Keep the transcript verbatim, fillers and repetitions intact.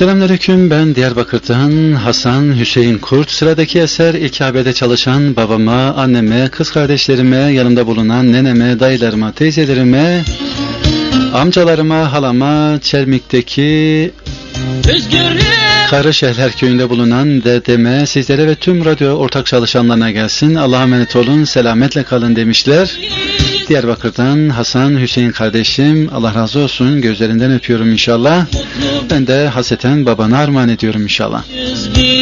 Selamünaleyküm, ben Diyarbakır'dan Hasan Hüseyin Kurt. Sıradaki eser İlkabe'de çalışan babama, anneme, kız kardeşlerime, yanımda bulunan neneme, dayılarıma, teyzelerime, amcalarıma, halama, Çelmik'teki Karışehler köyünde bulunan dedeme, sizlere ve tüm radyo ortak çalışanlarına gelsin. Allah'a emanet olun, selametle kalın demişler. Diyarbakır'dan Hasan Hüseyin kardeşim, Allah razı olsun, gözlerinden öpüyorum inşallah. Ben de haseten babana armağan ediyorum inşallah.